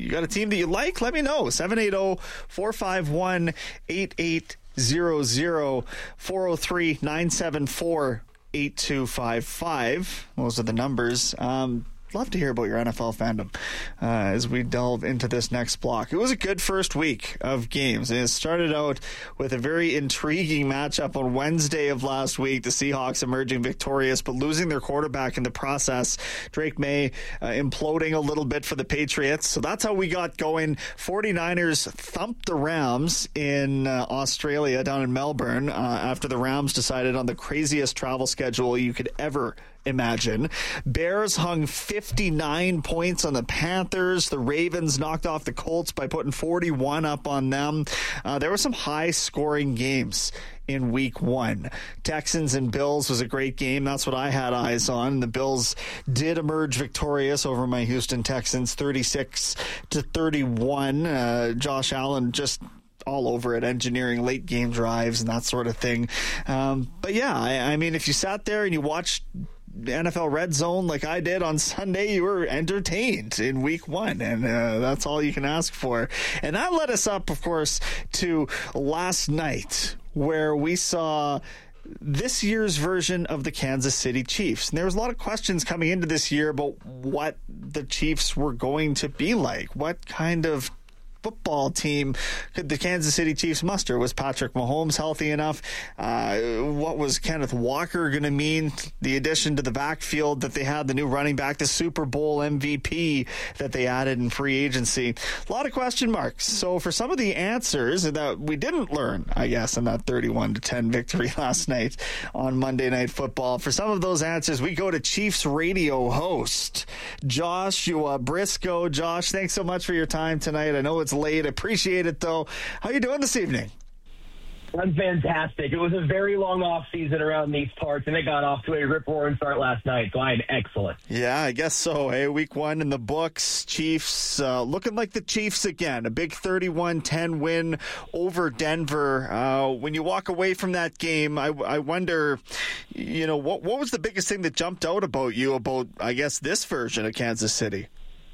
you got a team that you like, let me know. 780-451-8800, 403-974-8255. Those are the numbers. Love to hear about your NFL fandom as we delve into this next block. It was a good first week of games, and it started out with a very intriguing matchup on Wednesday of last week. The Seahawks emerging victorious, but losing their quarterback in the process. Drake May imploding a little bit for the Patriots. So that's how we got going. 49ers thumped the Rams in Australia, down in Melbourne, after the Rams decided on the craziest travel schedule you could ever imagine. Bears hung 59 points on the Panthers. The Ravens knocked off the Colts by putting 41 up on them. There were some high-scoring games in week one. Texans and Bills was a great game. That's what I had eyes on. The Bills did emerge victorious over my Houston Texans, 36-31. Josh Allen just all over it, engineering late game drives and that sort of thing. But yeah, I mean, if you sat there and you watched NFL Red Zone like I did on Sunday, you were entertained in week one, and that's all you can ask for. And that led us up, of course, to last night, where we saw this year's version of the Kansas City Chiefs. And there was a lot of questions coming into this year about what the Chiefs were going to be like. What kind of football team could the Kansas City Chiefs muster? Was Patrick Mahomes healthy enough? What was Kenneth Walker going to mean? The addition to the backfield that they had, the new running back, the Super Bowl MVP that they added in free agency. A lot of question marks. So for some of the answers that we didn't learn, I guess, in that 31-10 victory last night on Monday Night Football, for some of those answers, we go to Chiefs radio host Joshua Briscoe. Josh, thanks so much for your time tonight. I know it's late. Appreciate it, though. How you doing this evening? I'm fantastic. It was a very long off season around these parts, and it got off to a rip-roaring start last night, so I'm excellent. Yeah, I guess so. Hey, week one in the books. Chiefs looking like the Chiefs again. A big 31-10 win over Denver. When you walk away from that game, I wonder, what was the biggest thing that jumped out about you about, I guess, this version of Kansas City?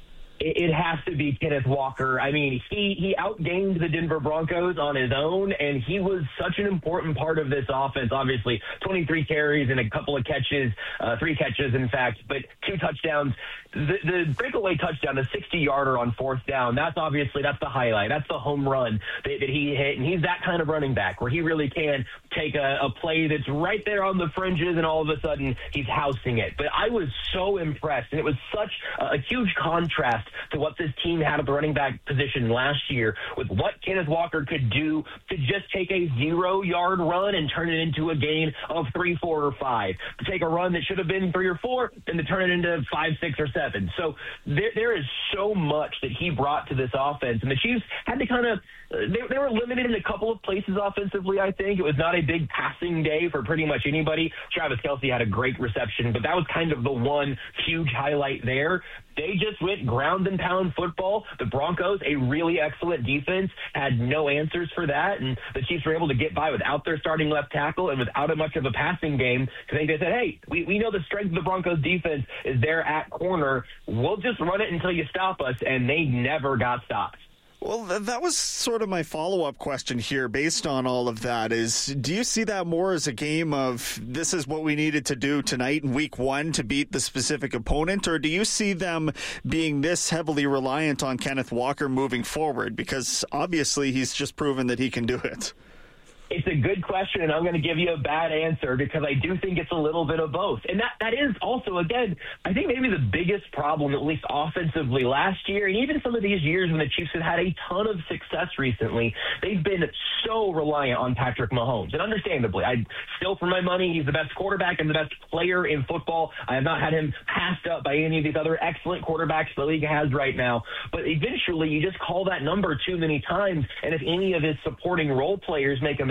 It has to be Kenneth Walker. I mean, he outgained the Denver Broncos on his own, and he was such an important part of this offense. Obviously, 23 carries and a couple of catches, 3 catches, in fact, but 2 touchdowns. The breakaway touchdown, the 60-yarder on fourth down, that's the highlight. That's the home run that he hit, and he's that kind of running back where he really can take a play that's right there on the fringes, and all of a sudden he's housing it. But I was so impressed, and it was such a huge contrast to what this team had at the running back position last year with what Kenneth Walker could do to just take a 0-yard run and turn it into a gain of 3, 4, or 5. To take a run that should have been 3 or 4 and to turn it into 5, 6, or 7. So there is so much that he brought to this offense. And the Chiefs had to kind of they were limited in a couple of places offensively, I think. It was not a big passing day for pretty much anybody. Travis Kelce had a great reception, but that was kind of the one huge highlight there. They just went ground and pound football. The Broncos, a really excellent defense, had no answers for that, and the Chiefs were able to get by without their starting left tackle and without much of a passing game. I think they said, hey, we know the strength of the Broncos defense is there at corner. We'll just run it until you stop us, and they never got stopped. Well, that was sort of my follow-up question here based on all of that is, do you see that more as a game of this is what we needed to do tonight in week one to beat the specific opponent, or do you see them being this heavily reliant on Kenneth Walker moving forward? Because obviously he's just proven that he can do it. It's a good question, and I'm going to give you a bad answer because I do think it's a little bit of both. And that is also, again, I think maybe the biggest problem, at least offensively last year, and even some of these years when the Chiefs have had a ton of success recently, they've been so reliant on Patrick Mahomes. And understandably, I still, for my money, he's the best quarterback and the best player in football. I have not had him passed up by any of these other excellent quarterbacks the league has right now. But eventually, you just call that number too many times, and if any of his supporting role players make a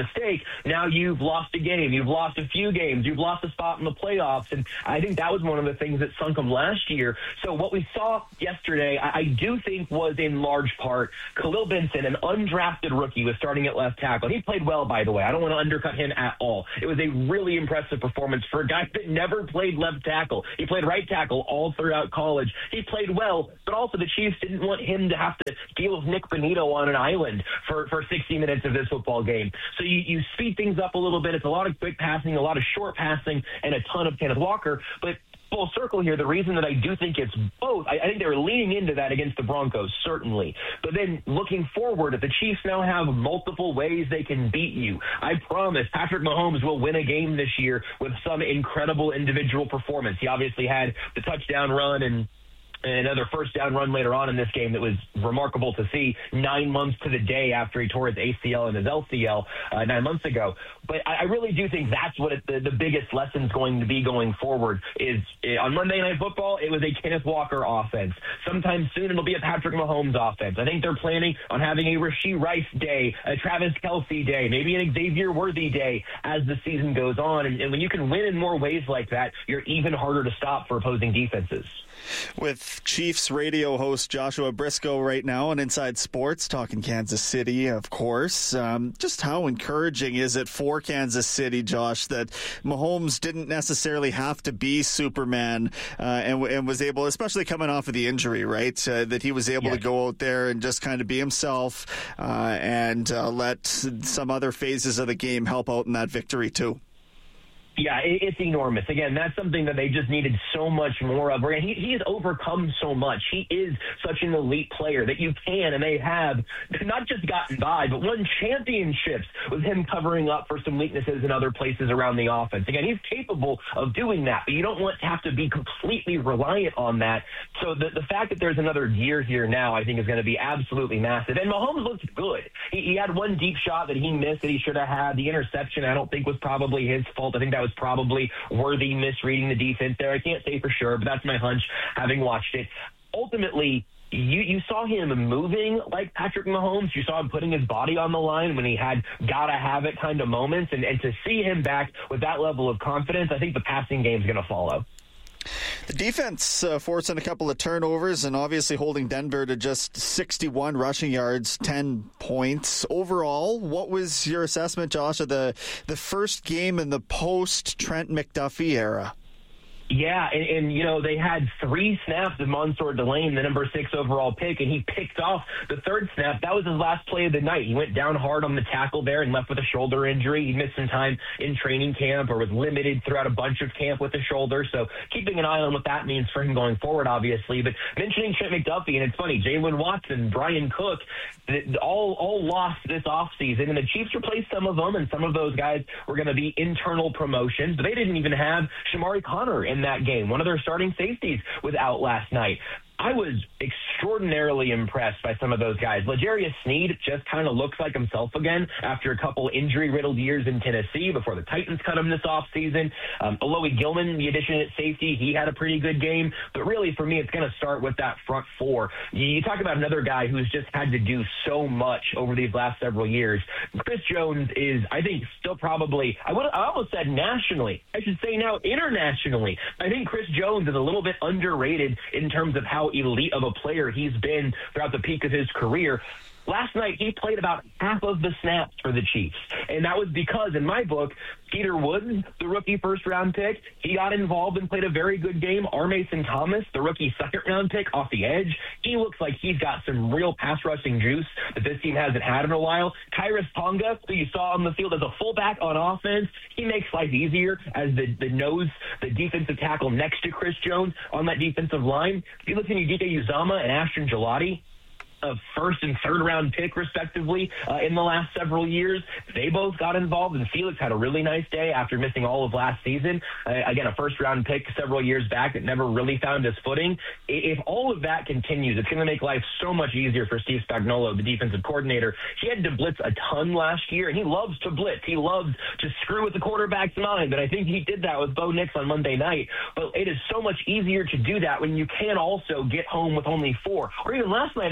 mistake, now you've lost a game. You've lost a few games. You've lost a spot in the playoffs. And I think that was one of the things that sunk them last year. So what we saw yesterday, I do think was in large part Khalil Benson, an undrafted rookie, was starting at left tackle. He played well, by the way. I don't want to undercut him at all. It was a really impressive performance for a guy that never played left tackle. He played right tackle all throughout college. He played well, but also the Chiefs didn't want him to have to deal with Nick Bonito on an island for 60 minutes of this football game. So you speed things up a little bit. It's a lot of quick passing, a lot of short passing, and a ton of Kenneth Walker. But full circle here, the reason that I do think it's both, I think they were leaning into that against the Broncos, certainly. But then looking forward, if the Chiefs now have multiple ways they can beat you, I promise Patrick Mahomes will win a game this year with some incredible individual performance. He obviously had the touchdown run and another first down run later on in this game that was remarkable to see 9 months to the day after he tore his ACL and his LCL 9 months ago. But I really do think that's what the biggest lesson is going to be going forward is on Monday Night Football, it was a Kenneth Walker offense. Sometime soon it'll be a Patrick Mahomes offense. I think they're planning on having a Rashee Rice day, a Travis Kelce day, maybe an Xavier Worthy day as the season goes on. And when you can win in more ways like that, you're even harder to stop for opposing defenses. With Chiefs radio host Joshua Briscoe right now on Inside Sports, talking Kansas City, of course. Just how encouraging is it for Kansas City, Josh, that Mahomes didn't necessarily have to be Superman and was able, especially coming off of the injury, right, that he was able to go out there and just kind of be himself and let some other phases of the game help out in that victory too. Yeah, it's enormous. Again, that's something that they just needed so much more of. He has overcome so much. He is such an elite player that you can, and they have not just gotten by, but won championships with him covering up for some weaknesses in other places around the offense. Again, he's capable of doing that, but you don't want to have to be completely reliant on that. So the fact that there's another year here now, I think, is going to be absolutely massive. And Mahomes looked good. He had one deep shot that he missed that he should have had. The interception, I don't think, was probably his fault. I think that was probably Worthy misreading the defense there. I can't say for sure, but that's my hunch having watched it. Ultimately, you saw him moving like Patrick Mahomes. You saw him putting his body on the line when he had gotta have it kind of moments. And to see him back with that level of confidence, I think the passing game is going to follow. The defense forcing a couple of turnovers and obviously holding Denver to just 61 rushing yards, 10 points. Overall, what was your assessment, Josh, of the first game in the post-Trent McDuffie era? Yeah, and you know, they had 3 snaps of Mansour Delane, the number 6 overall pick, and he picked off the third snap. That was his last play of the night. He went down hard on the tackle there and left with a shoulder injury. He missed some time in training camp or was limited throughout a bunch of camp with the shoulder. So keeping an eye on what that means for him going forward, obviously. But mentioning Trent McDuffie, and it's funny, Jalen Watson, Brian Cook, all lost this offseason, and the Chiefs replaced some of them, and some of those guys were going to be internal promotions, but they didn't even have Shamari Connor in that game. One of their starting safeties was out last night. I was extraordinarily impressed by some of those guys. L'Jarius Sneed just kind of looks like himself again after a couple injury-riddled years in Tennessee before the Titans cut him this offseason. Alohi Gilman, the addition at safety, he had a pretty good game. But really, for me, it's going to start with that front four. You talk about another guy who's just had to do so much over these last several years. Chris Jones is, I think, still probably, I almost said nationally. I should say now internationally. I think Chris Jones is a little bit underrated in terms of how elite of a player he's been throughout the peak of his career. Last night, he played about half of the snaps for the Chiefs, and that was because, in my book, Peter Woods, the rookie first-round pick, he got involved and played a very good game. R. Mason Thomas, the rookie second-round pick, off the edge, he looks like he's got some real pass-rushing juice that this team hasn't had in a while. Kyrus Tonga, who you saw on the field as a fullback on offense, he makes life easier as the defensive tackle next to Chris Jones on that defensive line. If you look at Udike Uzama and Ashton Gelati, a first and third round pick respectively in the last several years, they both got involved, and Felix had a really nice day after missing all of last season. Again, a first round pick several years back that never really found his footing. If all of that continues, it's going to make life so much easier for Steve Spagnuolo, the defensive coordinator. He had to blitz a ton last year, and he loves to blitz. He loves to screw with the quarterback's mind, and I think he did that with Bo Nix on Monday night. But it is so much easier to do that when you can also get home with only 4. Or even last night, at least on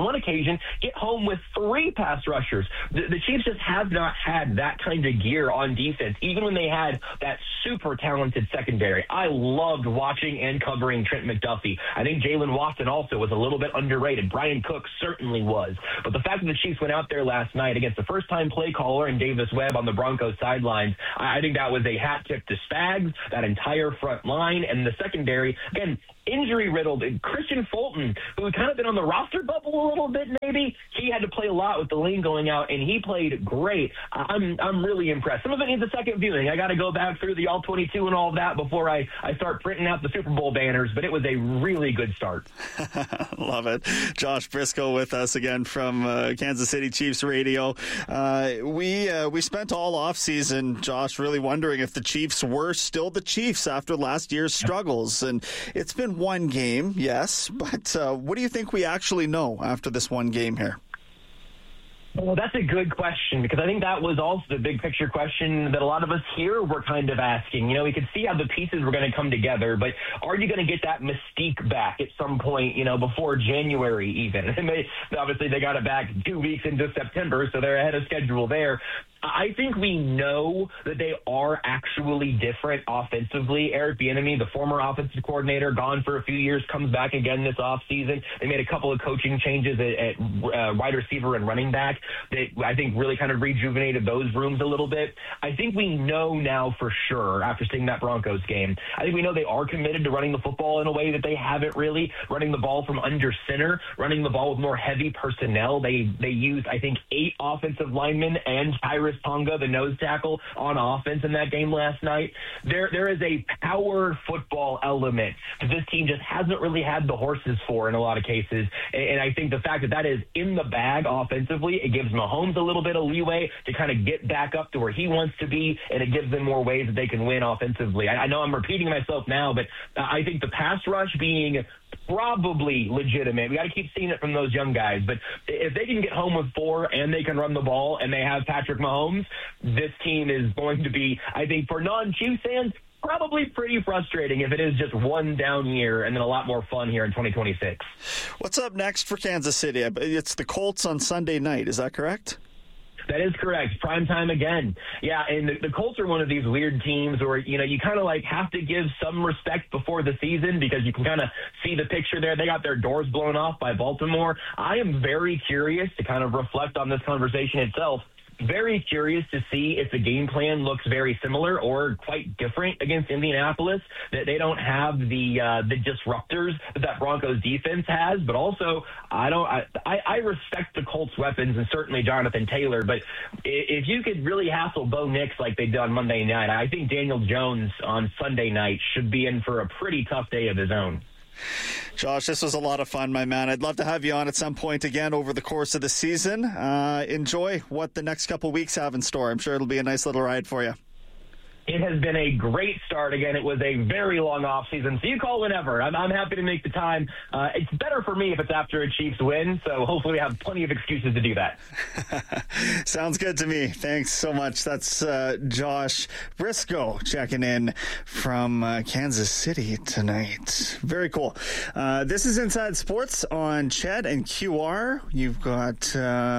one occasion, get home with 3 pass rushers. The Chiefs just have not had that kind of gear on defense, even when they had that super talented secondary. I loved watching and covering Trent McDuffie. I think Jalen Watson also was a little bit underrated. Brian Cook certainly was. But the fact that the Chiefs went out there last night against the first-time play caller and Davis Webb on the Broncos sidelines, I think that was a hat tip to Spags, that entire front line, and the secondary. Again, injury-riddled. Christian Fulton, who had kind of been on the roster bubble a little bit maybe, he had to play a lot with the lane going out, and he played great. I'm really impressed. Some of it needs a second viewing. I got to go back through the All-22 and all of that before I start printing out the Super Bowl banners, but it was a really good start. Love it. Josh Briscoe with us again from Kansas City Chiefs Radio. We spent all offseason, Josh, really wondering if the Chiefs were still the Chiefs after last year's struggles, and it's been one game, yes, but what do you think we actually know after this one game here? Well, that's a good question, because I think that was also the big picture question that a lot of us here were kind of asking. You know, we could see how the pieces were going to come together, but are you going to get that mystique back at some point, you know, before January even? And obviously they got it back 2 weeks into September, so they're ahead of schedule there. I think we know that they are actually different offensively. Eric Bieniemy, the former offensive coordinator, gone for a few years, comes back again this offseason. They made a couple of coaching changes at wide receiver and running back that I think really kind of rejuvenated those rooms a little bit. I think we know now for sure, after seeing that Broncos game, I think we know they are committed to running the football in a way that they haven't really, running the ball from under center, running the ball with more heavy personnel. They used, I think, 8 offensive linemen and Tyrus Tonga, the nose tackle, on offense in that game last night. There is a power football element that this team just hasn't really had the horses for in a lot of cases. And I think the fact that that is in the bag offensively, it gives Mahomes a little bit of leeway to kind of get back up to where he wants to be, and it gives them more ways that they can win offensively. I know I'm repeating myself now, but I think the pass rush being probably legitimate. We got to keep seeing it from those young guys. But if they can get home with 4 and they can run the ball and they have Patrick Mahomes, this team is going to be, I think, for non-Chiefs fans, probably pretty frustrating if it is just one down year and then a lot more fun here in 2026. What's up next for Kansas City? It's the Colts on Sunday night. Is that correct? That is correct. Prime time again. Yeah, and the Colts are one of these weird teams where, you know, you kind of like have to give some respect before the season because you can kind of see the picture there. They got their doors blown off by Baltimore. I am very curious to kind of reflect on this conversation itself. Very curious to see if the game plan looks very similar or quite different against Indianapolis, that they don't have the disruptors that Broncos defense has. But also, I respect the Colts weapons and certainly Jonathan Taylor. But if you could really hassle Bo Nix like they did on Monday night, I think Daniel Jones on Sunday night should be in for a pretty tough day of his own. Josh, this was a lot of fun, my man. I'd love to have you on at some point again over the course of the season. Enjoy what the next couple weeks have in store. I'm sure it'll be a nice little ride for you. It has been a great start. Again, it was a very long offseason, so you call whenever. I'm happy to make the time. It's better for me if it's after a Chiefs win, so hopefully we have plenty of excuses to do that. Sounds good to me. Thanks so much. That's Josh Briscoe checking in from Kansas City tonight. Very cool. This is Inside Sports on Ched and QR. You've got,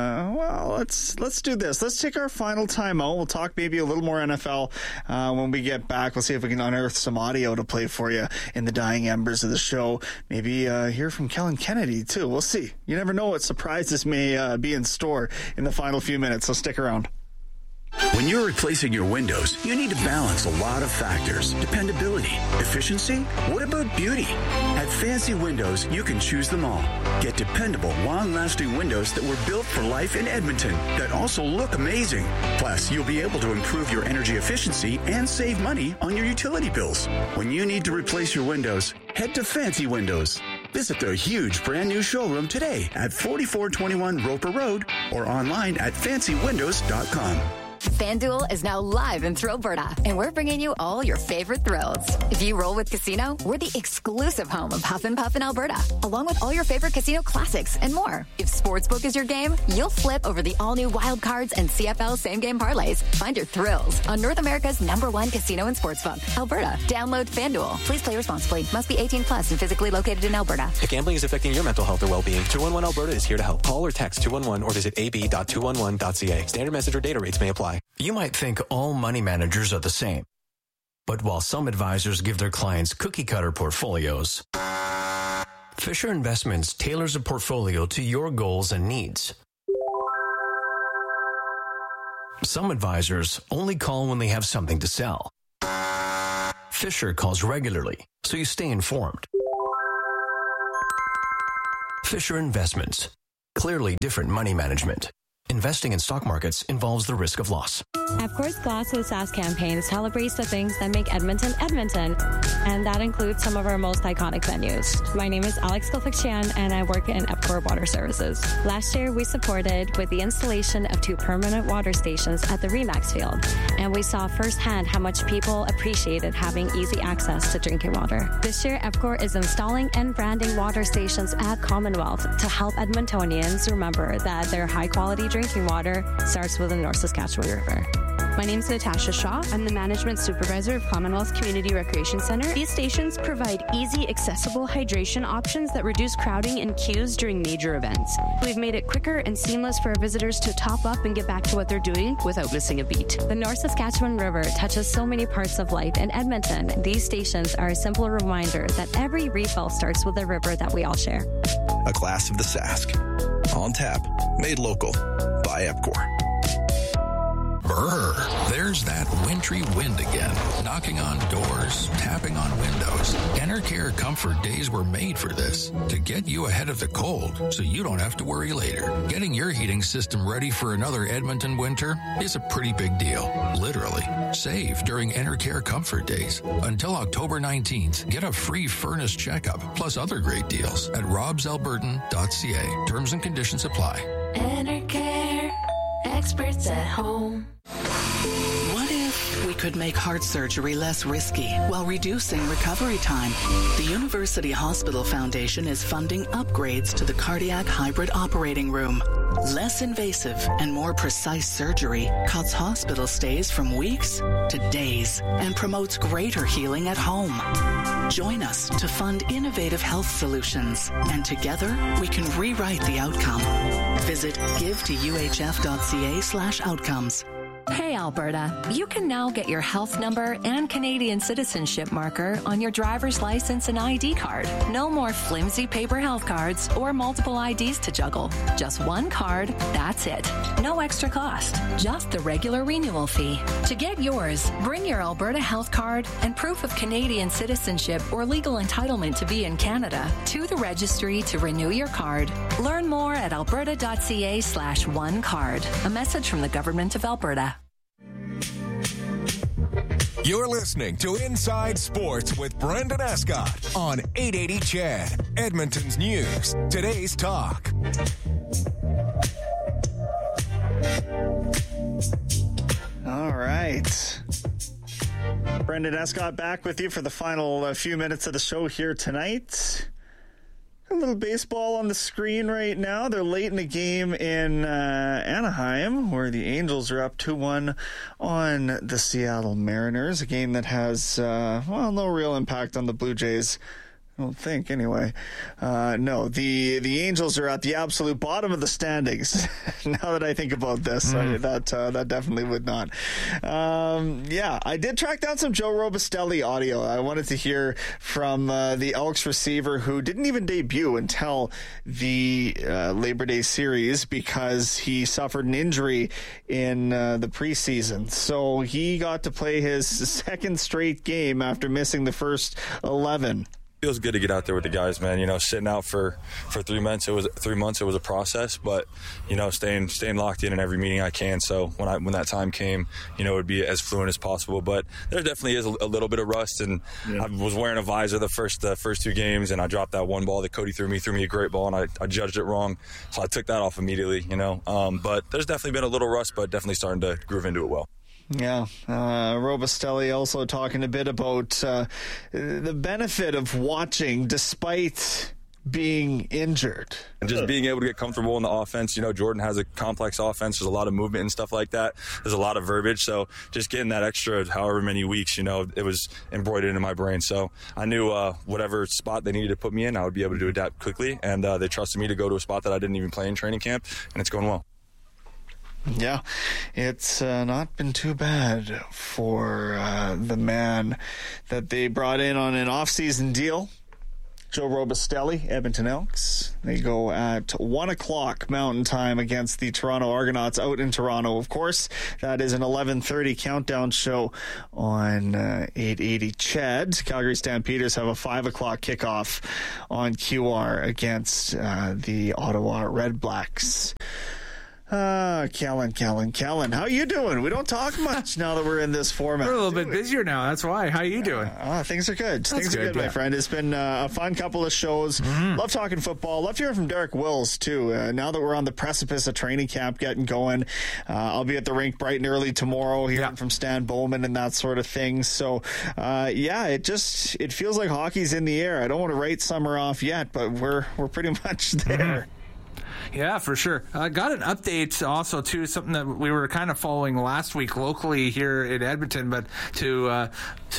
let's do this. Let's take our final timeout. We'll talk maybe a little more NFL when we get back. We'll see if we can unearth some audio to play for you in the dying embers of the show. Maybe hear from Kellen Kennedy, too. We'll see. You never know what surprises may be in store in the final few minutes, so stick around. When you're replacing your windows, you need to balance a lot of factors. Dependability, efficiency, what about beauty? At Fancy Windows, you can choose them all. Get dependable, long-lasting windows that were built for life in Edmonton that also look amazing. Plus, you'll be able to improve your energy efficiency and save money on your utility bills. When you need to replace your windows, head to Fancy Windows. Visit their huge brand new showroom today at 4421 Roper Road or online at fancywindows.com. FanDuel is now live in Thrillberta, and we're bringing you all your favorite thrills. If you roll with Casino, we're the exclusive home of Huff and Puff in Alberta, along with all your favorite casino classics and more. If Sportsbook is your game, you'll flip over the all-new Wild Cards and CFL same-game parlays. Find your thrills on North America's #1 casino and sportsbook, Alberta. Download FanDuel. Please play responsibly. Must be 18 plus and physically located in Alberta. If gambling is affecting your mental health or well-being, 211 Alberta is here to help. Call or text 211 or visit ab.211.ca. Standard message or data rates may apply. You might think all money managers are the same. But while some advisors give their clients cookie-cutter portfolios, Fisher Investments tailors a portfolio to your goals and needs. Some advisors only call when they have something to sell. Fisher calls regularly, so you stay informed. Fisher Investments. Clearly different money management. Investing in stock markets involves the risk of loss. EPCOR's Glass of Sask campaign celebrates the things that make Edmonton, Edmonton, and that includes some of our most iconic venues. My name is Alex Kilfick-Chan, and I work in EPCOR Water Services. Last year, we supported with the installation of 2 permanent water stations at the Remax Field, and we saw firsthand how much people appreciated having easy access to drinking water. This year, EPCOR is installing and branding water stations at Commonwealth to help Edmontonians remember that their high-quality drinking water starts with the North Saskatchewan River. My name is Natasha Shaw. I'm the Management Supervisor of Commonwealth Community Recreation Center. These stations provide easy, accessible hydration options that reduce crowding and queues during major events. We've made it quicker and seamless for our visitors to top up and get back to what they're doing without missing a beat. The North Saskatchewan River touches so many parts of life in Edmonton. These stations are a simple reminder that every refill starts with the river that we all share. A glass of the Sask. On tap. Made local. By EPCOR. Brr, there's that wintry wind again, knocking on doors, tapping on windows. Enercare Comfort Days were made for this, to get you ahead of the cold so you don't have to worry later. Getting your heating system ready for another Edmonton winter is a pretty big deal, literally. Save during Enercare Comfort Days. Until October 19th, get a free furnace checkup, plus other great deals at robsalbertan.ca. Terms and conditions apply. Enercare, experts at home. What if we could make heart surgery less risky while reducing recovery time? The University Hospital Foundation is funding upgrades to the cardiac hybrid operating room. Less invasive and more precise surgery cuts hospital stays from weeks to days and promotes greater healing at home. Join us to fund innovative health solutions, and together we can rewrite the outcome. Visit givetoUHF.ca/outcomes. Hey Alberta, you can now get your health number and Canadian citizenship marker on your driver's license and ID card. No more flimsy paper health cards or multiple IDs to juggle. Just one card, that's it. No extra cost, just the regular renewal fee. To get yours, bring your Alberta health card and proof of Canadian citizenship or legal entitlement to be in Canada to the registry to renew your card. Learn more at alberta.ca/onecard. A message from the Government of Alberta. You're listening to Inside Sports with Brendan Escott on 880 CHED, Edmonton's News, Today's Talk. All right. Brendan Escott back with you for the final few minutes of the show here tonight. A little baseball on the screen right now. They're late in the game in Anaheim, where the Angels are up 2-1 on the Seattle Mariners. A game that has, no real impact on the Blue Jays. I don't think, anyway. No, the Angels are at the absolute bottom of the standings. Now that I think about this, that definitely would not. I did track down some Joe Robustelli audio. I wanted to hear from the Elks receiver who didn't even debut until the Labor Day series because he suffered an injury in the preseason. So he got to play his second straight game after missing the first 11. Feels good to get out there with the guys, man. You know, sitting out for 3 months, it was a process, but you know, staying locked in every meeting I can. So when that time came, you know, it would be as fluent as possible. But there definitely is a little bit of rust, and I was wearing a visor the first 2 games, and I dropped that one ball that Cody threw me a great ball, and I judged it wrong, so I took that off immediately. You know, but there's definitely been a little rust, but definitely starting to groove into it well. Yeah, Robustelli also talking a bit about the benefit of watching despite being injured. And just being able to get comfortable in the offense. You know, Jordan has a complex offense. There's a lot of movement and stuff like that. There's a lot of verbiage. So just getting that extra however many weeks, you know, it was embroidered into my brain. So I knew whatever spot they needed to put me in, I would be able to adapt quickly. And they trusted me to go to a spot that I didn't even play in training camp, and it's going well. Yeah, it's not been too bad for the man that they brought in on an off-season deal, Joe Robustelli, Edmonton Elks. They go at 1 o'clock Mountain Time against the Toronto Argonauts out in Toronto. Of course, that is an 11:30 countdown show on 880 CHED. Calgary Stampeders have a 5 o'clock kickoff on QR against the Ottawa Red Blacks. Kellen, how you doing? We don't talk much now that we're in this format. We're a little bit busier now. That's why. How you doing? Things are good. Things are good, my friend. It's been a fun couple of shows. Love talking football. Love hearing from Derek Wills, too. Now that we're on the precipice of training camp getting going, I'll be at the rink bright and early tomorrow hearing from Stan Bowman and that sort of thing. So, it feels like hockey's in the air. I don't want to write summer off yet, but we're pretty much there. Yeah, for sure. I got an update also, too, something that we were kind of following last week locally here in Edmonton, but to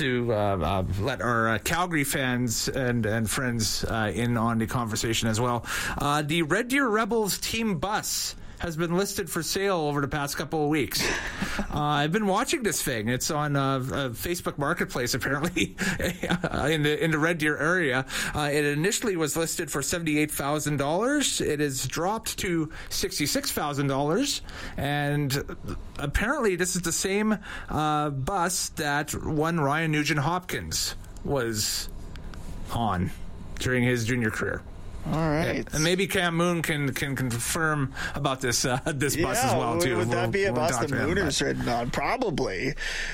let our Calgary fans and friends in on the conversation as well. The Red Deer Rebels team bus has been listed for sale over the past couple of weeks. I've been watching this thing. It's on Facebook Marketplace, apparently, in the Red Deer area. It initially was listed for $78,000. It has dropped to $66,000. And apparently this is the same bus that one Ryan Nugent-Hopkins was on during his junior career. All right. Yeah. And maybe Cam Moon can confirm about this bus as well, too. Would that be a bus that Mooner's ridden on? Probably.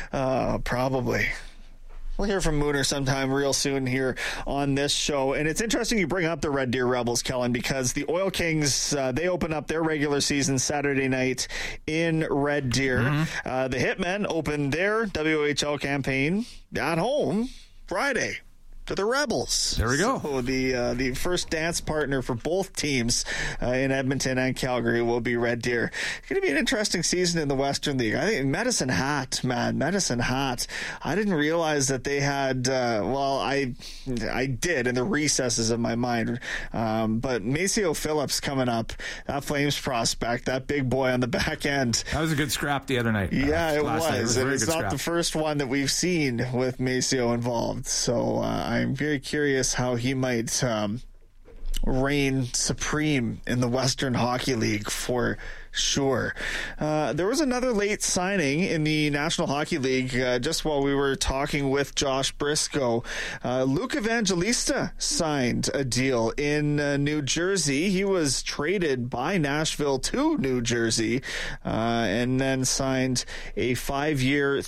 We'll hear from Mooner sometime real soon here on this show. And it's interesting you bring up the Red Deer Rebels, Kellen, because the Oil Kings, they open up their regular season Saturday night in Red Deer. The Hitmen open their WHL campaign at home Friday to the Rebels. There we go. So the first dance partner for both teams in Edmonton and Calgary will be Red Deer. It's going to be an interesting season in the Western League. I think Medicine Hat. I didn't realize that they had. I did in the recesses of my mind. But Maceo Phillips coming up, that Flames prospect, that big boy on the back end. That was a good scrap the other night. Yeah, it was. And it's not scrap. the first one that we've seen with Maceo involved. So I'm very curious how he might reign supreme in the Western Hockey League for sure. There was another late signing in the National Hockey League just while we were talking with Josh Briscoe. Luke Evangelista signed a deal in New Jersey. He was traded by Nashville to New Jersey and then signed a 5-year,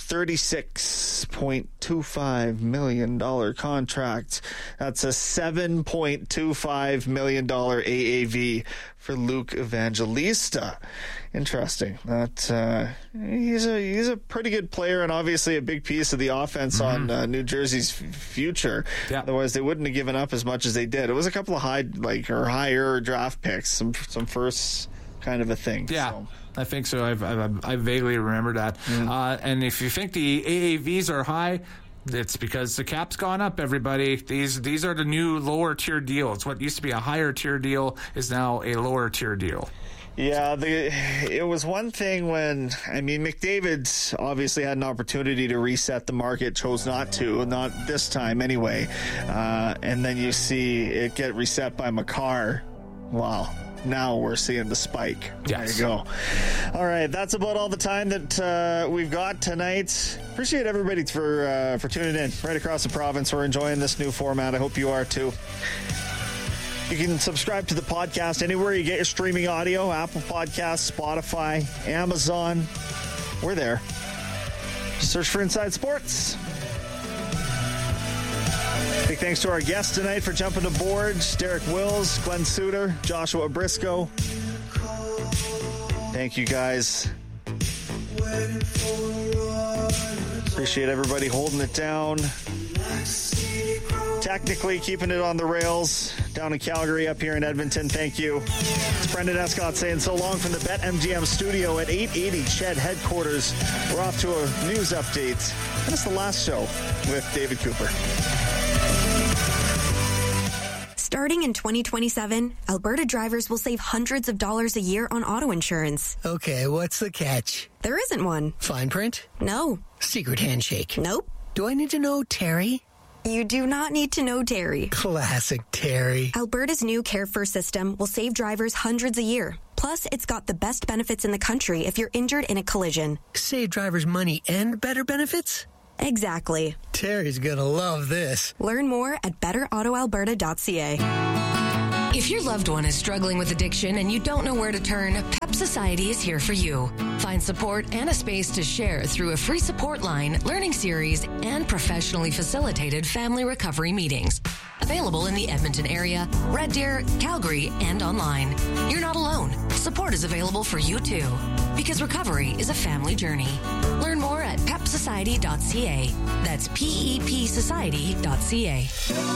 $36.25 million contract. That's a $7.25 million AAV for Luke Evangelista. Interesting. That he's a pretty good player and obviously a big piece of the offense on New Jersey's future. Yeah. Otherwise, they wouldn't have given up as much as they did. It was a couple of higher draft picks, some firsts kind of a thing. Yeah. So. I think so. I vaguely remember that. And if you think the AAVs are high, it's because the cap's gone up, everybody. These are the new lower tier deals. What used to be a higher tier deal is now a lower tier deal. Yeah, it was one thing when, McDavid obviously had an opportunity to reset the market, chose not this time anyway. And then you see it get reset by Makar. Wow. now we're seeing the spike. Yes. There you go. All right, that's about all the time that we've got tonight. Appreciate everybody for tuning in right across the province. We're enjoying this new format. I hope you are too. You can subscribe to the podcast anywhere you get your streaming audio, Apple Podcasts, Spotify, Amazon. We're there. Just search for Inside Sports. Big thanks to our guests tonight for jumping aboard. Derek Wills, Glenn Suter, Joshua Briscoe. Thank you, guys. Appreciate everybody holding it down. Technically keeping it on the rails down in Calgary, up here in Edmonton. Thank you. It's Brendan Escott saying so long from the BetMGM studio at 880 Ched headquarters. We're off to a news update. And it's the last show with David Cooper. Starting in 2027, Alberta drivers will save hundreds of dollars a year on auto insurance. Okay, what's the catch? There isn't one. Fine print? No. Secret handshake? Nope. Do I need to know Terry? You do not need to know Terry. Classic Terry. Alberta's new Care First system will save drivers hundreds a year. Plus, it's got the best benefits in the country if you're injured in a collision. Save drivers money and better benefits? Exactly. Terry's gonna love this. Learn more at betterautoalberta.ca. If your loved one is struggling with addiction and you don't know where to turn, PEP Society is here for you. Find support and a space to share through a free support line, learning series, and professionally facilitated family recovery meetings. Available in the Edmonton area, Red Deer, Calgary, and online. You're not alone. Support is available for you too. Because recovery is a family journey. Learn more at pepsociety.ca. That's PEPsociety.ca.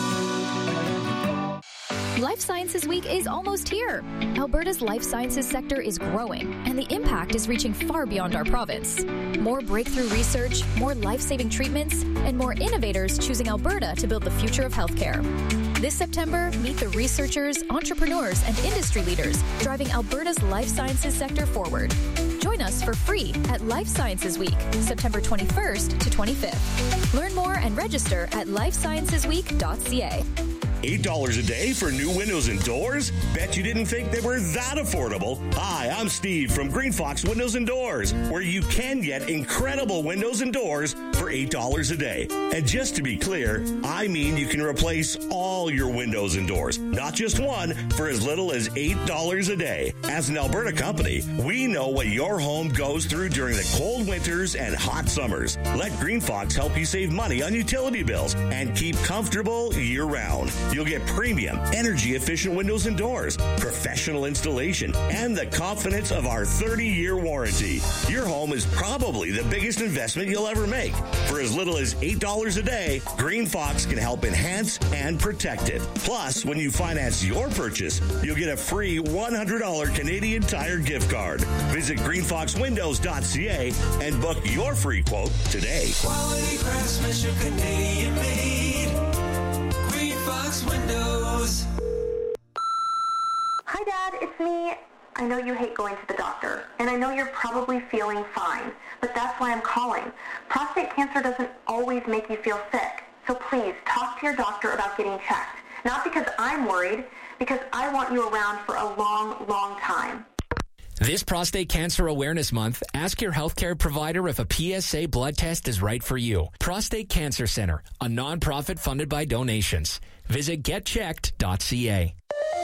Life Sciences Week is almost here. Alberta's life sciences sector is growing, and the impact is reaching far beyond our province. More breakthrough research, more life-saving treatments, and more innovators choosing Alberta to build the future of healthcare. This September, meet the researchers, entrepreneurs, and industry leaders driving Alberta's life sciences sector forward. Join us for free at Life Sciences Week, September 21st to 25th. Learn more and register at lifesciencesweek.ca. $8 a day for new windows and doors? Bet you didn't think they were that affordable. Hi, I'm Steve from Green Fox Windows and Doors, where you can get incredible windows and doors for $8 a day. And just to be clear, I mean you can replace all your windows and doors, not just one, for as little as $8 a day. As an Alberta company, we know what your home goes through during the cold winters and hot summers. Let Green Fox help you save money on utility bills and keep comfortable year-round. You'll get premium, energy-efficient windows and doors, professional installation, and the confidence of our 30-year warranty. Your home is probably the biggest investment you'll ever make. For as little as $8 a day, Green Fox can help enhance and protect it. Plus, when you finance your purchase, you'll get a free $100 Canadian Tire gift card. Visit greenfoxwindows.ca and book your free quote today. Quality craftsmanship, Canadian made. Green Fox Windows. Hi, Dad. It's me. I know you hate going to the doctor, and I know you're probably feeling fine, but that's why I'm calling. Prostate cancer doesn't always make you feel sick, so please talk to your doctor about getting checked. Not because I'm worried, because I want you around for a long, long time. This Prostate Cancer Awareness Month, ask your healthcare provider if a PSA blood test is right for you. Prostate Cancer Center, a nonprofit funded by donations. Visit getchecked.ca.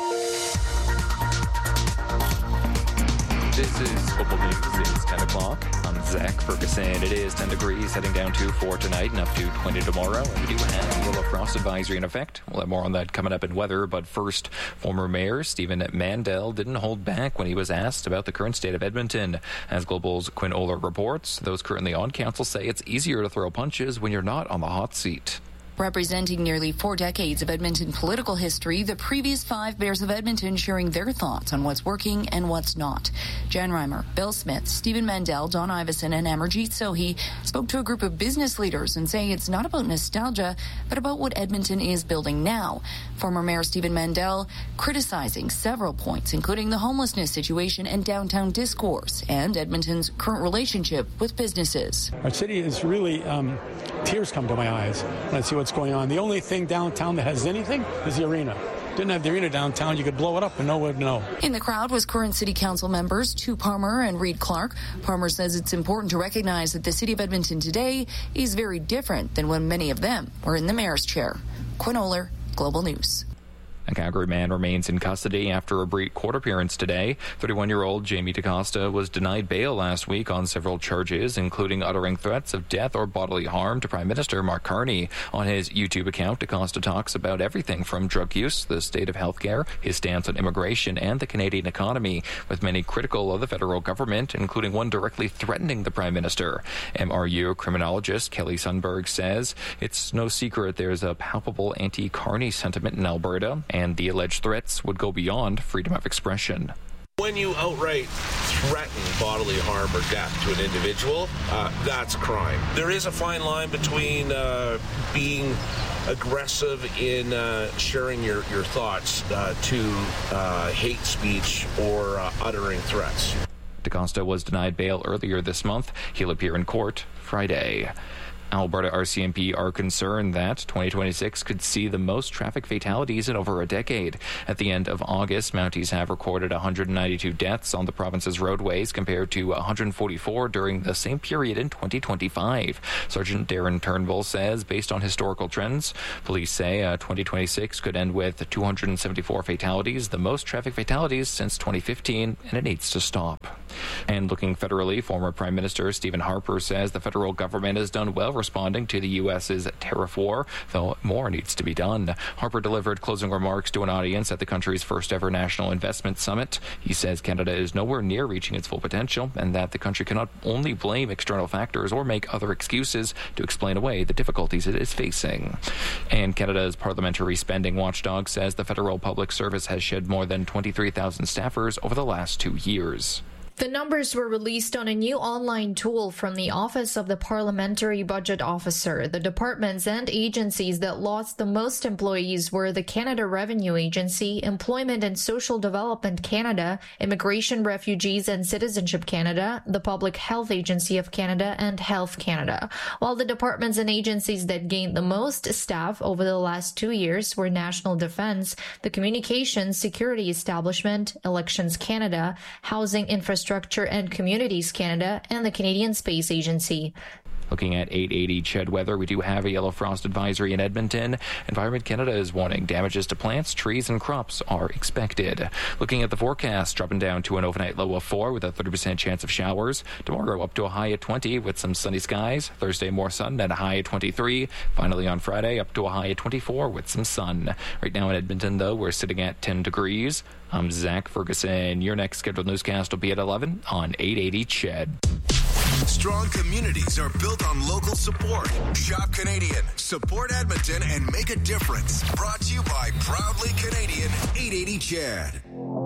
This is Football News. It's 10 o'clock. I'm Zach Ferguson. It is 10 degrees, heading down to 4 tonight and up to 20 tomorrow. And we do have a little frost advisory in effect. We'll have more on that coming up in weather. But first, former Mayor Stephen Mandel didn't hold back when he was asked about the current state of Edmonton. As Global's Quinn Oler reports, those currently on council say it's easier to throw punches when you're not on the hot seat. Representing nearly 4 decades of Edmonton political history, the previous 5 mayors of Edmonton sharing their thoughts on what's working and what's not. Jan Reimer, Bill Smith, Stephen Mandel, Don Iveson, and Amarjeet Sohi spoke to a group of business leaders and say it's not about nostalgia, but about what Edmonton is building now. Former Mayor Stephen Mandel criticizing several points, including the homelessness situation and downtown discourse, and Edmonton's current relationship with businesses. Our city is really, tears come to my eyes when I see what's going on. The only thing downtown that has anything is the arena. didn't have the arena downtown, you could blow it up and no one would know. In the crowd was current City Council members Stu Palmer and Reed Clark. Palmer says it's important to recognize that the City of Edmonton today is very different than when many of them were in the mayor's chair. Quinn Oler, Global News. A Calgary man remains in custody after a brief court appearance today. 31-year-old Jamie DaCosta was denied bail last week on several charges, including uttering threats of death or bodily harm to Prime Minister Mark Carney. On his YouTube account, DaCosta talks about everything from drug use, the state of healthcare, his stance on immigration, and the Canadian economy, with many critical of the federal government, including one directly threatening the Prime Minister. MRU criminologist Kelly Sundberg says it's no secret there's a palpable anti-Carney sentiment in Alberta, and the alleged threats would go beyond freedom of expression. When you outright threaten bodily harm or death to an individual, that's crime. There is a fine line between being aggressive in sharing your thoughts to hate speech or uttering threats. DaCosta was denied bail earlier this month. He'll appear in court Friday. Alberta RCMP are concerned that 2026 could see the most traffic fatalities in over a decade. At the end of August, Mounties have recorded 192 deaths on the province's roadways compared to 144 during the same period in 2025. Sergeant Darren Turnbull says, based on historical trends, police say 2026 could end with 274 fatalities, the most traffic fatalities since 2015, and it needs to stop. And looking federally, former Prime Minister Stephen Harper says the federal government has done well responding to the U.S.'s tariff war, though more needs to be done. Harper delivered closing remarks to an audience at the country's first ever National Investment Summit. He says Canada is nowhere near reaching its full potential and that the country cannot only blame external factors or make other excuses to explain away the difficulties it is facing. And Canada's parliamentary spending watchdog says the federal public service has shed more than 23,000 staffers over the last 2 years. The numbers were released on a new online tool from the Office of the Parliamentary Budget Officer. The departments and agencies that lost the most employees were the Canada Revenue Agency, Employment and Social Development Canada, Immigration, Refugees and Citizenship Canada, the Public Health Agency of Canada, and Health Canada. While the departments and agencies that gained the most staff over the last 2 years were National Defence, the Communications Security Establishment, Elections Canada, Housing Infrastructure and Communities Canada, and the Canadian Space Agency. Looking at 880 CHED weather, we do have a yellow frost advisory in Edmonton. Environment Canada is warning damages to plants, trees, and crops are expected. Looking at the forecast, dropping down to an overnight low of 4 with a 30% chance of showers. Tomorrow up to a high at 20 with some sunny skies. Thursday more sun at a high at 23. Finally on Friday up to a high at 24 with some sun. Right now in Edmonton, though, we're sitting at 10 degrees. I'm Zach Ferguson. Your next scheduled newscast will be at 11 on 880 CHED. Strong communities are built on local support. Shop Canadian, support Edmonton, and make a difference. Brought to you by Proudly Canadian 880 CHED.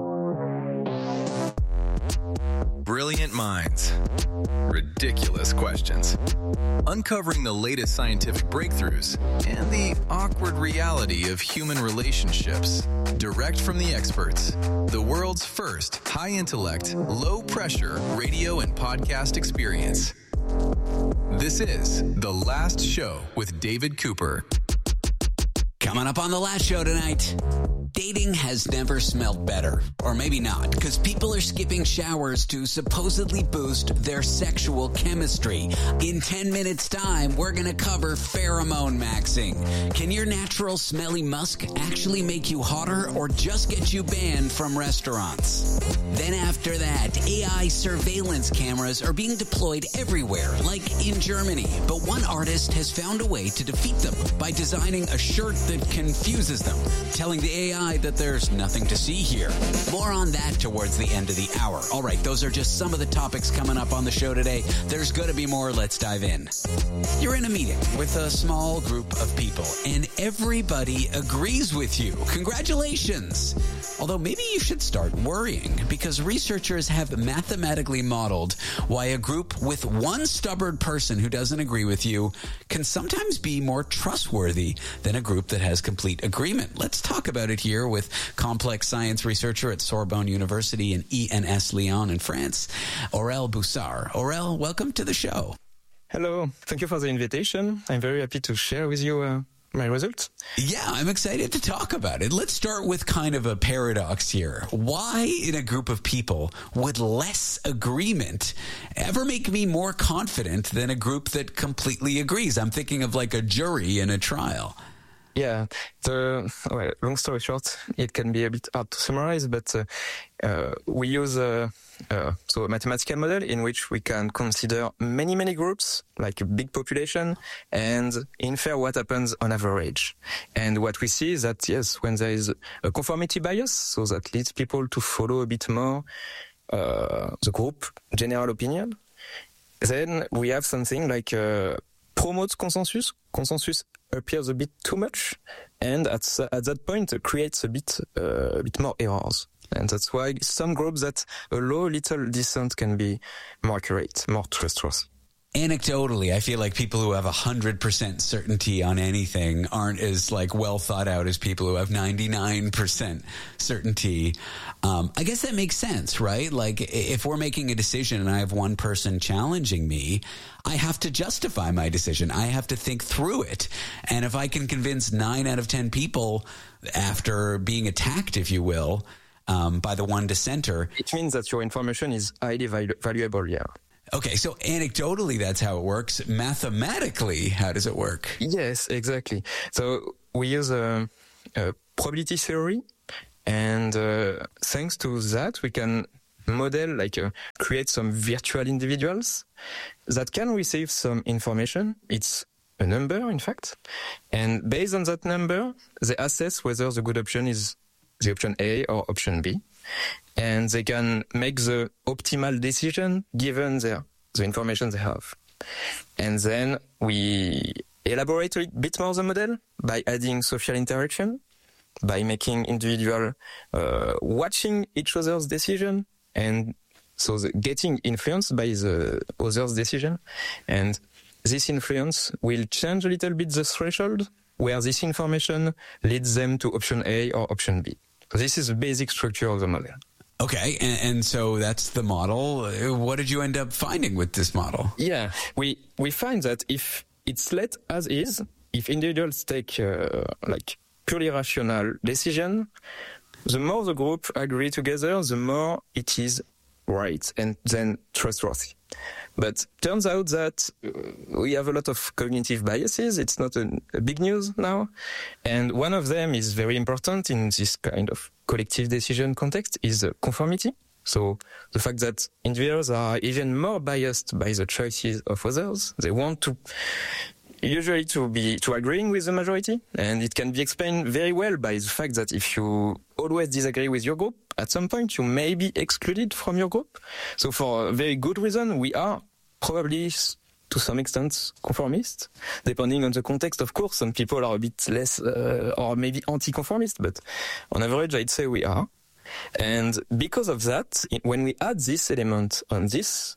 Brilliant minds. Ridiculous questions. Uncovering the latest scientific breakthroughs and the awkward reality of human relationships. Direct from the experts. The world's first high-intellect, low-pressure radio and podcast experience. This is The Last Show with David Cooper. Coming up on The Last Show tonight, dating has never smelled better. Or maybe not, because people are skipping showers to supposedly boost their sexual chemistry. In 10 minutes' time, we're going to cover pheromone maxing. Can your natural smelly musk actually make you hotter or just get you banned from restaurants? Then after that, AI surveillance cameras are being deployed everywhere, like in Germany. But one artist has found a way to defeat them by designing a shirt that confuses them, telling the AI that there's nothing to see here. More on that towards the end of the hour. All right, those are just some of the topics coming up on the show today. There's going to be more. Let's dive in. You're in a meeting with a small group of people, and everybody agrees with you. Congratulations. Although maybe you should start worrying, because researchers have mathematically modeled why a group with one stubborn person who doesn't agree with you can sometimes be more trustworthy than a group that has complete agreement. Let's talk about it here with complex science researcher at Sorbonne University in ENS Lyon in France, Aurel Boussard. Aurel, welcome to the show. Hello. Thank you for the invitation. I'm very happy to share with you my results? Yeah, I'm excited to talk about it. Let's start with kind of a paradox here. Why in a group of people would less agreement ever make me more confident than a group that completely agrees? I'm thinking of like a jury in a trial. Yeah, long story short, it can be a bit hard to summarize, but we use a mathematical model in which we can consider many groups, like a big population, and infer what happens on average. And what we see is that, yes, when there is a conformity bias, so that leads people to follow a bit more the group general opinion, then we have something like promotes consensus. Consensus appears a bit too much, and at that point creates a bit more errors. And that's why some groups that allow little dissent can be more accurate, more trustworthy. Anecdotally, I feel like people who have 100% certainty on anything aren't as like well thought out as people who have 99% certainty. I guess that makes sense, right? Like if we're making a decision and I have one person challenging me, I have to justify my decision. I have to think through it. And if I can convince 9 out of 10 people after being attacked, if you will, by the one dissenter, it means that your information is highly valuable, yeah. Okay, so anecdotally, that's how it works. Mathematically, how does it work? Yes, exactly. So we use a probability theory, and thanks to that, we can model, create some virtual individuals that can receive some information. It's a number, in fact. And based on that number, they assess whether the good option is the option A or option B. And they can make the optimal decision given the information they have. And then we elaborate a bit more the model by adding social interaction, by making individual watching each other's decision, and so getting influenced by the other's decision. And this influence will change a little bit the threshold where this information leads them to option A or option B. This is the basic structure of the model. Okay, and so that's the model. What did you end up finding with this model? Yeah, we find that if it's let as is, if individuals take purely rational decision, the more the group agree together, the more it is right and then trustworthy. But turns out that we have a lot of cognitive biases. It's not a big news now. And one of them is very important in this kind of collective decision context is conformity. So the fact that individuals are even more biased by the choices of others. They want to usually to agreeing with the majority. And it can be explained very well by the fact that if you always disagree with your group, at some point you may be excluded from your group. So for a very good reason, we are probably to some extent conformist, depending on the context. Of course, some people are a bit less or maybe anti-conformist, but on average, I'd say we are. And because of that, when we add this element on this,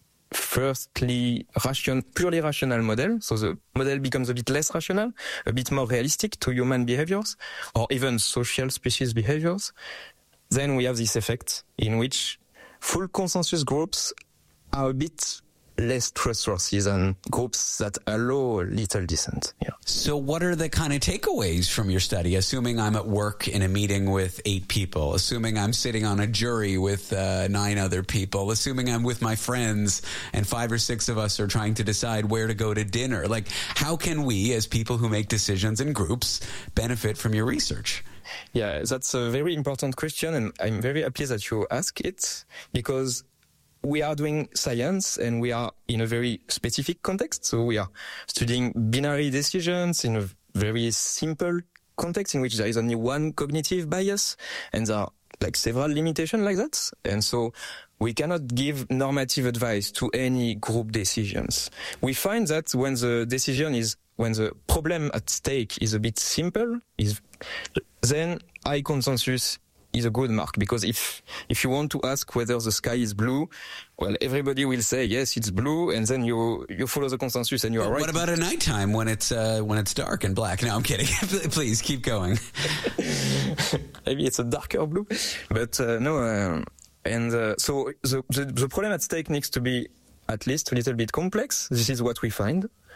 firstly, purely rational model, so the model becomes a bit less rational, a bit more realistic to human behaviors, or even social species behaviors, then we have this effect in which full consensus groups are a bit less trustworthy than groups that allow little dissent. Yeah. So what are the kind of takeaways from your study? Assuming I'm at work in a meeting with 8 people, assuming I'm sitting on a jury with 9 other people, assuming I'm with my friends and 5 or 6 of us are trying to decide where to go to dinner. Like, how can we, as people who make decisions in groups, benefit from your research? Yeah, that's a very important question, and I'm very happy that you ask it, because we are doing science and we are in a very specific context. So we are studying binary decisions in a very simple context in which there is only one cognitive bias and there are several limitations like that. And so we cannot give normative advice to any group decisions. We find that when the problem at stake is a bit simple, then high consensus is a good mark, because if you want to ask whether the sky is blue, well, everybody will say yes, it's blue, and then you follow the consensus and you are right. What about at nighttime when it's dark and black? No, I'm kidding. Please keep going. Maybe it's a darker blue, but no. So the problem at stake needs to be at least a little bit complex. This is what we find.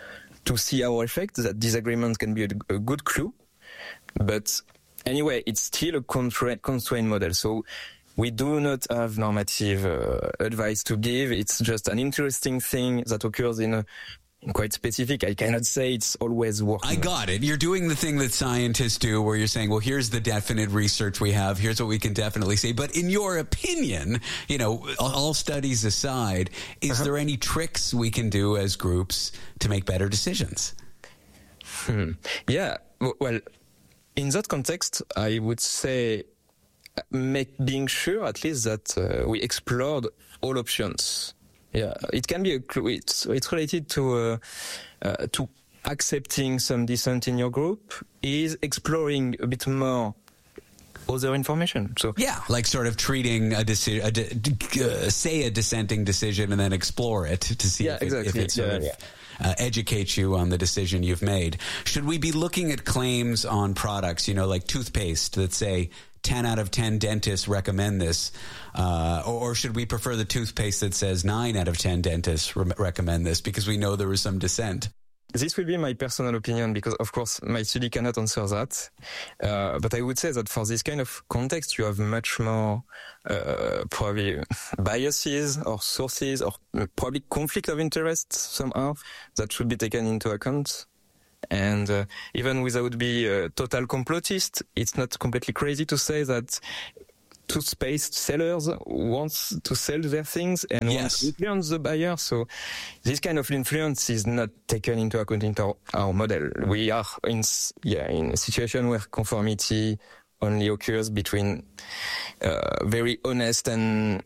to see our effect, that disagreement can be a good clue. But anyway, it's still a constrained model. So we do not have normative advice to give. It's just an interesting thing that occurs in quite specific. I cannot say it's always working. I got it. You're doing the thing that scientists do where you're saying, well, here's the definite research we have. Here's what we can definitely say. But in your opinion, all studies aside, is there any tricks we can do as groups to make better decisions? Yeah. Well, in that context, I would say being sure at least that we explored all options. Yeah, it can be it's related to accepting some dissent in your group, is exploring a bit more other information. So yeah, like sort of treating a dissenting decision and then explore it to see if it sort of educates you on the decision you've made. Should we be looking at claims on products, like toothpaste that say 10 out of 10 dentists recommend this, or should we prefer the toothpaste that says 9 out of 10 dentists recommend this, because we know there was some dissent? This will be my personal opinion, because of course my study cannot answer that. But I would say that for this kind of context, you have much more probably biases or sources or probably conflict of interest somehow that should be taken into account. And even without being a total complotist, it's not completely crazy to say that toothpaste sellers want to sell their things and want to influence the buyer. So this kind of influence is not taken into account in our model. We are in a situation where conformity only occurs between very honest and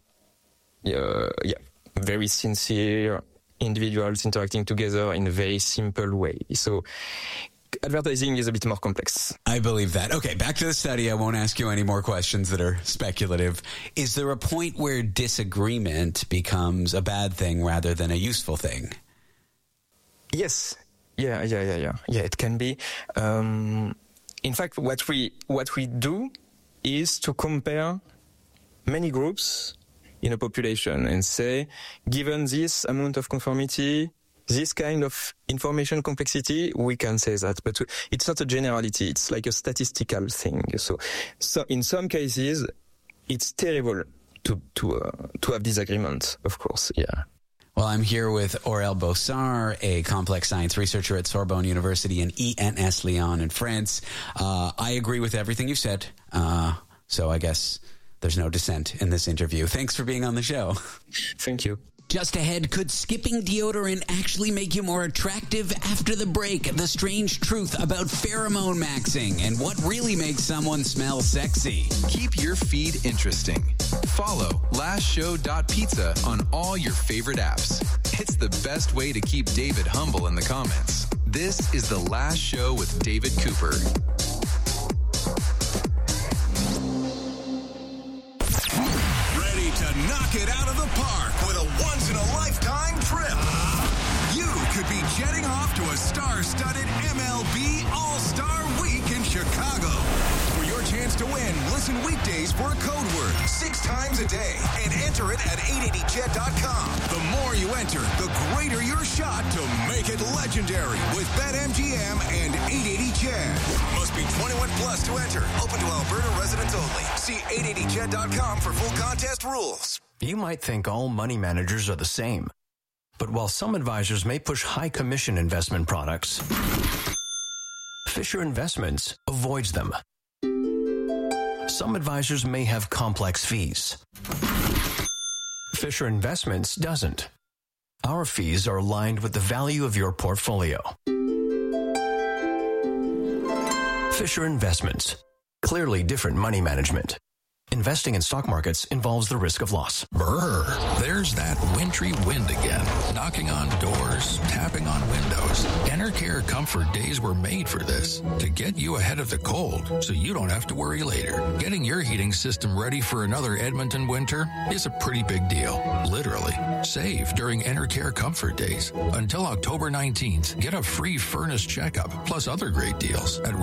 very sincere individuals interacting together in a very simple way. So advertising is a bit more complex. I believe that. Okay, back to the study. I won't ask you any more questions that are speculative. Is there a point where disagreement becomes a bad thing rather than a useful thing? Yes. Yeah, it can be. In fact, what we do is to compare many groups in a population and say, given this amount of conformity, this kind of information complexity, we can say that. But it's not a generality. It's like a statistical thing. So in some cases, it's terrible to have disagreement, of course. Yeah. Well, I'm here with Aurel Bossard, a complex science researcher at Sorbonne University in ENS Lyon in France. I agree with everything you said. So I guess there's no dissent in this interview. Thanks for being on the show. Thank you. Just ahead, could skipping deodorant actually make you more attractive? After the break, the strange truth about pheromone maxing and what really makes someone smell sexy. Keep your feed interesting. Follow lastshow.pizza on all your favorite apps. It's the best way to keep David humble in the comments. This is The Last Show with David Cooper. Ready to knock it out of the park with a once-in-a-lifetime trip. You could be jetting off to a star-studded MLB All-Star Week in Chicago. For your chance to win, listen weekdays for a code word 6 times a day and enter it at 880jet.com. The more you enter, the greater your shot to make it legendary with BetMGM and 880jet. Must be 21 plus to enter. Open to Alberta residents only. See 880jet.com for full contest rules. You might think all money managers are the same. But while some advisors may push high commission investment products, Fisher Investments avoids them. Some advisors may have complex fees. Fisher Investments doesn't. Our fees are aligned with the value of your portfolio. Fisher Investments. Clearly different money management. Investing in stock markets involves the risk of loss. Brr, there's that wintry wind again, knocking on doors, tapping on windows. Enercare Comfort Days were made for this, to get you ahead of the cold so you don't have to worry later. Getting your heating system ready for another Edmonton winter is a pretty big deal, literally. Save during Enercare Comfort Days. Until October 19th, get a free furnace checkup, plus other great deals at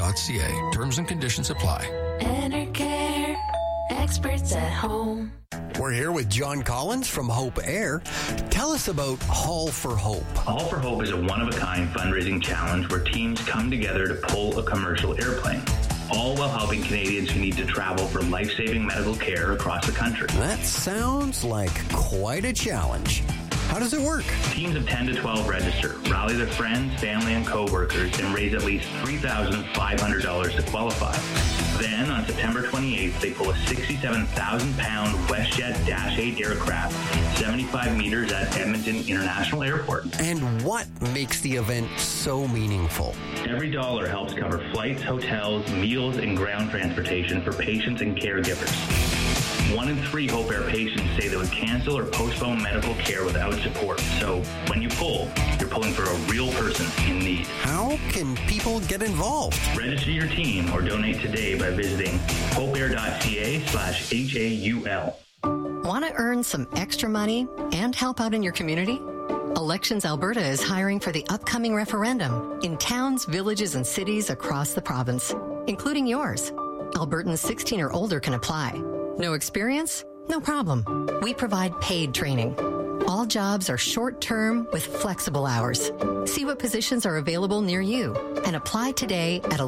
robsalbertan.ca. Terms and conditions apply. Enercare, experts at home. We're here with John Collins from Hope Air. Tell us about Haul for Hope. Haul for Hope is a one-of-a-kind fundraising challenge where teams come together to pull a commercial airplane, all while helping Canadians who need to travel for life-saving medical care across the country. That sounds like quite a challenge. How does it work? Teams of 10 to 12 register, rally their friends, family, and co-workers, and raise at least $3,500 to qualify. Then, on September 28th, they pull a 67,000-pound WestJet Dash 8 aircraft 75 meters at Edmonton International Airport. And what makes the event so meaningful? Every dollar helps cover flights, hotels, meals, and ground transportation for patients and caregivers. 1 in 3 Hope Air patients say they would cancel or postpone medical care without support. So when you pull, you're pulling for a real person in need. How can people get involved? Register your team or donate today by visiting hopeair.ca/HAUL. Want to earn some extra money and help out in your community? Elections Alberta is hiring for the upcoming referendum in towns, villages, and cities across the province, including yours. Albertans 16 or older can apply. No experience? No problem. We provide paid training. All jobs are short-term with flexible hours. See what positions are available near you and apply today at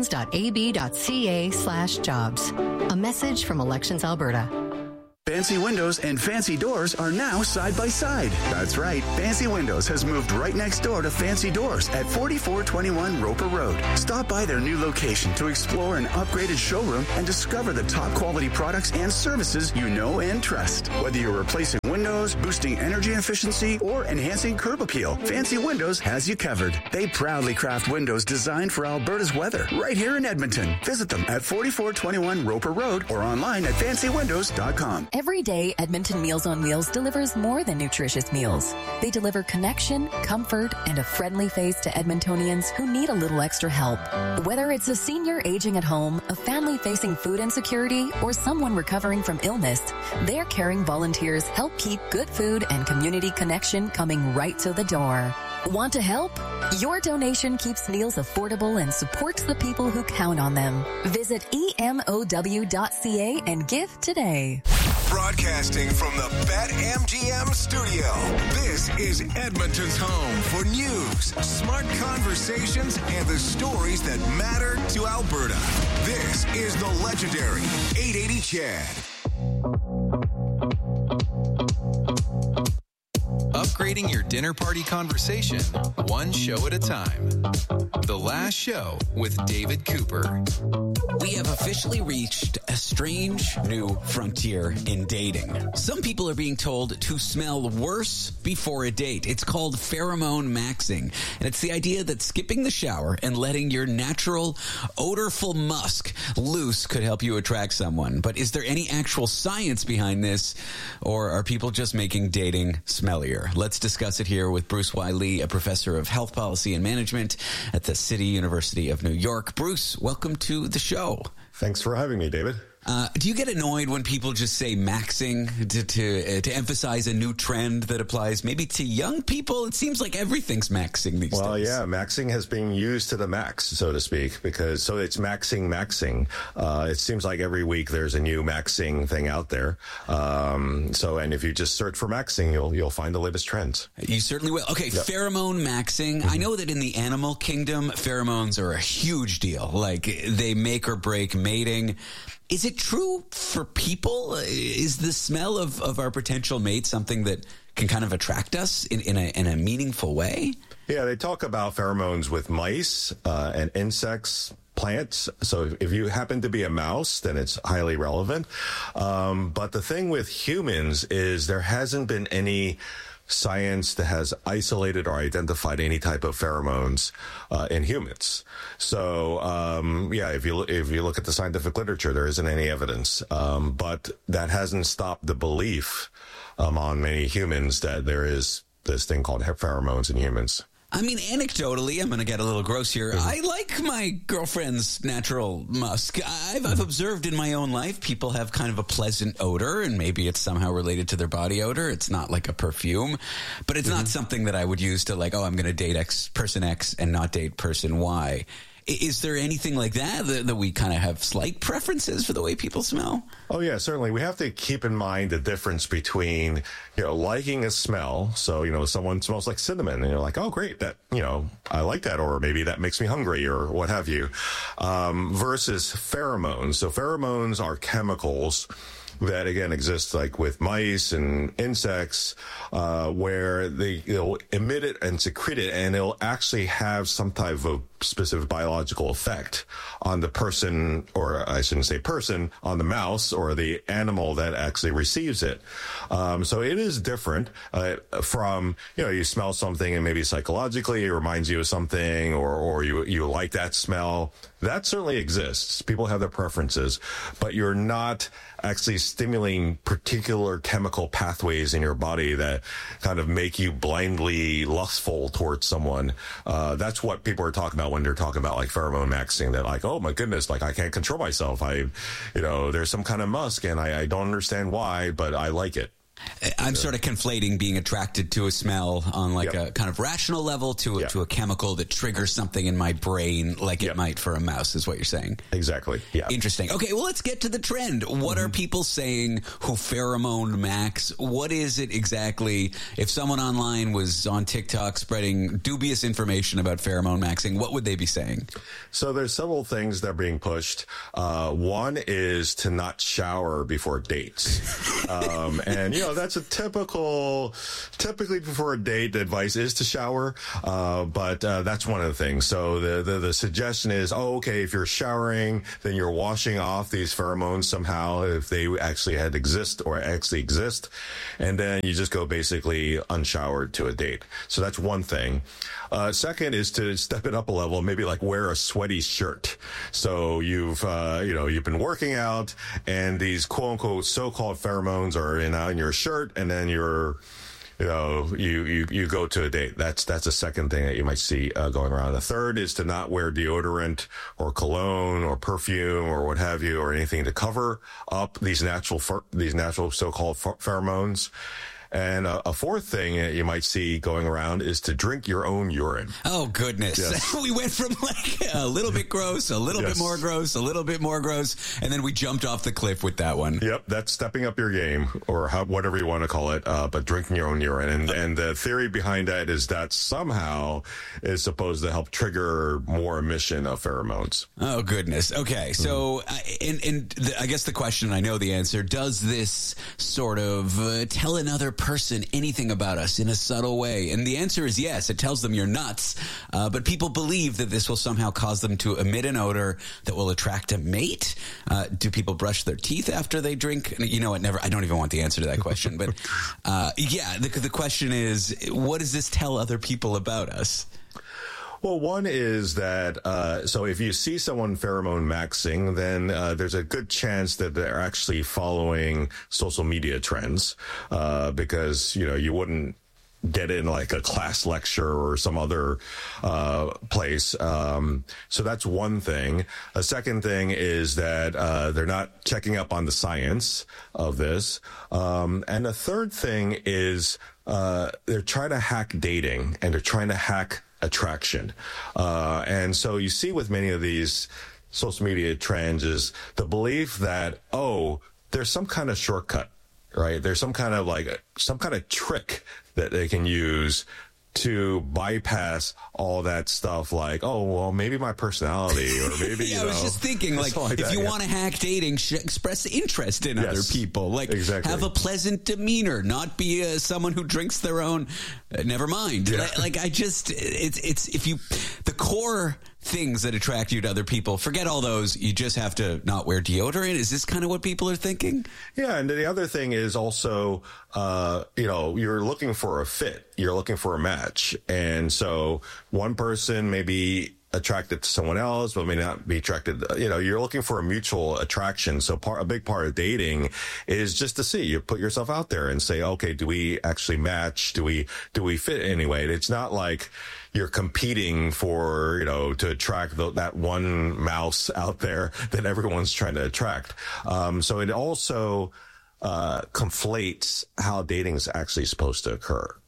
elections.ab.ca/jobs. A message from Elections Alberta. Fancy Windows and Fancy Doors are now side by side. That's right. Fancy Windows has moved right next door to Fancy Doors at 4421 Roper Road. Stop by their new location to explore an upgraded showroom and discover the top quality products and services you know and trust. Whether you're replacing windows, boosting energy efficiency, or enhancing curb appeal, Fancy Windows has you covered. They proudly craft windows designed for Alberta's weather right here in Edmonton. Visit them at 4421 Roper Road or online at fancywindows.com. Every day, Edmonton Meals on Wheels delivers more than nutritious meals. They deliver connection, comfort, and a friendly face to Edmontonians who need a little extra help. Whether it's a senior aging at home, a family facing food insecurity, or someone recovering from illness, their caring volunteers help keep good food and community connection coming right to the door. Want to help? Your donation keeps meals affordable and supports the people who count on them. Visit emow.ca and give today. Broadcasting from the BetMGM studio, this is Edmonton's home for news, smart conversations, and the stories that matter to Alberta. This is the legendary 880 CHED. Upgrading your dinner party conversation, one show at a time. The Last Show with David Cooper. We have officially reached a strange new frontier in dating. Some people are being told to smell worse before a date. It's called pheromone maxing. And it's the idea that skipping the shower and letting your natural odorful musk loose could help you attract someone. But is there any actual science behind this, or are people just making dating smellier? Let's discuss it here with Bruce Wiley, a professor of health policy and management at the City University of New York. Bruce, welcome to the show. Thanks for having me, David. Do you get annoyed when people just say maxing to emphasize a new trend that applies maybe to young people? It seems like everything's maxing these days. Well, yeah, maxing has been used to the max, so to speak, because so it's maxing. It seems like every week there's a new maxing thing out there. And if you just search for maxing, you'll find the latest trends. You certainly will. Okay, yep. Pheromone maxing. I know that in the animal kingdom, pheromones are a huge deal. Like, they make or break mating. Is it true for people? Is the smell of our potential mate something that can kind of attract us in a meaningful way? Yeah, they talk about pheromones with mice and insects, plants. So if you happen to be a mouse, then it's highly relevant. But the thing with humans is there hasn't been any science that has isolated or identified any type of pheromones in humans. So, if you look at the scientific literature, there isn't any evidence. But that hasn't stopped the belief among many humans that there is this thing called pheromones in humans. I mean, anecdotally, I'm going to get a little gross here. I like my girlfriend's natural musk. I've observed in my own life people have kind of a pleasant odor, and maybe it's somehow related to their body odor. It's not like a perfume, but it's not something that I would use to like, oh, I'm going to date person X and not date person Y. Is there anything like that we kind of have slight preferences for the way people smell? Oh, yeah, certainly. We have to keep in mind the difference between, liking a smell. So, someone smells like cinnamon and you're like, oh, great, that, I like that, or maybe that makes me hungry or what have you, versus pheromones. So pheromones are chemicals that, again, exist like with mice and insects, where they'll emit it and secrete it, and it'll actually have some type of specific biological effect on the person, or I shouldn't say person, on the mouse or the animal that actually receives it. So it is different from, you smell something and maybe psychologically it reminds you of something, or you like that smell. That certainly exists. People have their preferences, but you're not actually stimulating particular chemical pathways in your body that kind of make you blindly lustful towards someone. That's what people are talking about when they're talking about like pheromone maxing, that like, oh my goodness, like I can't control myself. There's some kind of musk and I don't understand why, but I like it. I'm sort of conflating being attracted to a smell on like a kind of rational level to a chemical that triggers something in my brain like it might for a mouse, is what you're saying. Exactly. Yeah. Interesting. Okay, well, let's get to the trend. What are people saying who pheromone max? What is it exactly? If someone online was on TikTok spreading dubious information about pheromone maxing, what would they be saying? So there's several things that are being pushed. One is to not shower before dates. And, that's a typically before a date, the advice is to shower. But that's one of the things. So the suggestion is, if you're showering, then you're washing off these pheromones somehow, if they actually exist. And then you just go basically unshowered to a date. So that's one thing. Second is to step it up a level, maybe like wear a sweaty shirt. So you've been working out and these quote unquote so-called pheromones are in your shirt, and then you go to a date. That's a second thing that you might see going around. The third is to not wear deodorant or cologne or perfume or what have you, or anything to cover up these natural so-called pheromones. And a fourth thing that you might see going around is to drink your own urine. Oh, goodness. Yes. We went from like a little bit gross, a little bit more gross, a little bit more gross, and then we jumped off the cliff with that one. Yep, that's stepping up your game, or whatever you want to call it, but drinking your own urine. And the theory behind that is that somehow is supposed to help trigger more emission of pheromones. Oh, goodness. Okay, so I guess the question, I know the answer, does this sort of tell another person anything about us in a subtle way? And the answer is yes. It tells them you're nuts, but people believe that this will somehow cause them to emit an odor that will attract a mate. Do people brush their teeth after they drink? I don't even want the answer to that question, but the question is, what does this tell other people about us? Well, one is that, so if you see someone pheromone maxing, then there's a good chance that they're actually following social media trends, because, you wouldn't get in like a class lecture or some other place. So that's one thing. A second thing is that they're not checking up on the science of this. And a third thing is they're trying to hack dating, and they're trying to hack attraction. And so you see with many of these social media trends is the belief that, there's some kind of shortcut, right? There's some kind of trick that they can use to bypass all that stuff, like, maybe my personality, or maybe, I was just thinking, like if you want to hack dating, express interest in other people, like have a pleasant demeanor, not be someone who drinks their own, never mind. It's if you, the core things that attract you to other people, forget all those. You just have to not wear deodorant. Is this kind of what people are thinking? Yeah, and the other thing is also, you're looking for a fit. You're looking for a match. And so one person may be attracted to someone else, but may not be attracted. You're looking for a mutual attraction. So a big part of dating is just to see, you put yourself out there and say, okay, do we actually match? Do we fit anyway? It's not like you're competing for, to attract that one mouse out there that everyone's trying to attract. So it also conflates how dating is actually supposed to occur.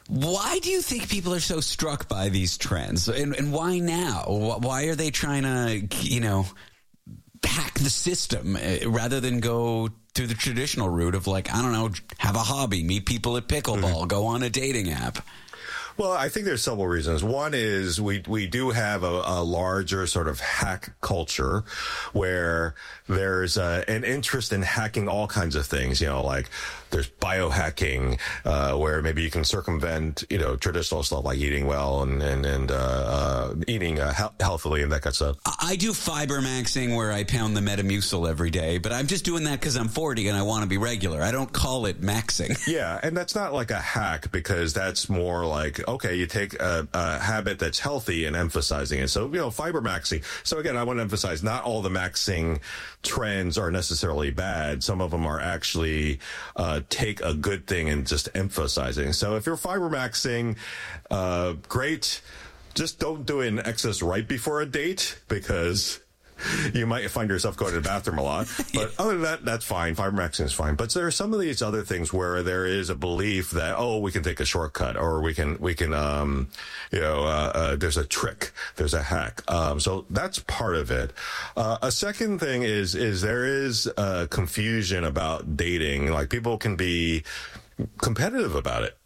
Why do you think people are so struck by these trends? And why now? Why are they trying to, hack the system rather than go through the traditional route of have a hobby, meet people at pickleball, go on a dating app? Well, I think there's several reasons. One is we do have a larger sort of hack culture where there's an interest in hacking all kinds of things, like there's biohacking, where maybe you can circumvent, traditional stuff like eating well and eating healthily and that kind of stuff. I do fiber maxing where I pound the Metamucil every day, but I'm just doing that because I'm 40 and I want to be regular. I don't call it maxing. Yeah, and that's not like a hack because that's more like, okay, you take a habit that's healthy and emphasizing it. So, fiber maxing. So again, I want to emphasize not all the maxing trends are necessarily bad. Some of them are actually take a good thing and just emphasizing. So if you're fiber maxing, great. Just don't do it in excess right before a date because you might find yourself going to the bathroom a lot. But other than that, that's fine. Fiber maxing is fine. But there are some of these other things where there is a belief that, we can take a shortcut or we can there's a trick, there's a hack. So that's part of it. A second thing is there is confusion about dating. Like people can be competitive about it.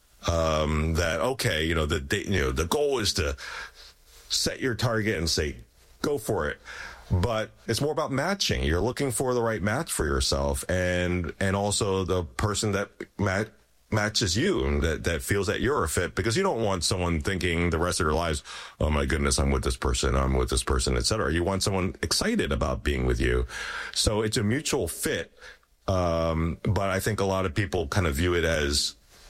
The goal is to set your target and say, go for it. But it's more about matching. You're looking for the right match for yourself and also the person that matches you and that feels that you're a fit, because you don't want someone thinking the rest of their lives, oh my goodness, I'm with this person, etc. You want someone excited about being with you. So it's a mutual fit. But I think a lot of people kind of view it as